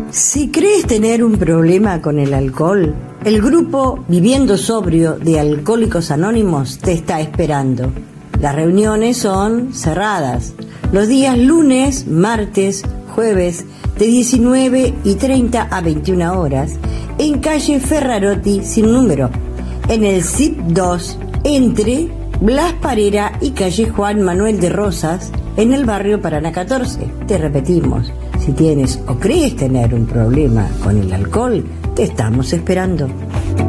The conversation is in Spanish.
Si crees tener un problema con el alcohol, el grupo Viviendo Sobrio de Alcohólicos Anónimos te está esperando. Las reuniones son cerradas, los días lunes, martes, jueves, de 19:30 a 21 horas, en calle Ferrarotti sin número, en el CIP 2, entre Blas Parera y calle Juan Manuel de Rosas, en el barrio Paraná 14. Te repetimos, si tienes o crees tener un problema con el alcohol, te estamos esperando.